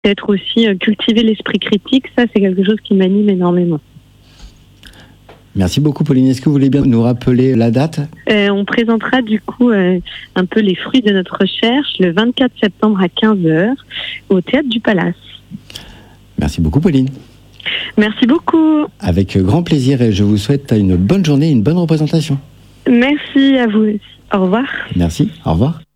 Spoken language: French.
Peut-être aussi cultiver l'esprit critique, ça c'est quelque chose qui m'anime énormément. Merci beaucoup Pauline. Est-ce que vous voulez bien nous rappeler la date ? On présentera du coup un peu les fruits de notre recherche le 24 septembre à 15h au Théâtre du Palace. Merci beaucoup Pauline. Merci beaucoup. Avec grand plaisir et je vous souhaite une bonne journée, une bonne représentation. Merci à vous aussi. Au revoir. Merci, au revoir.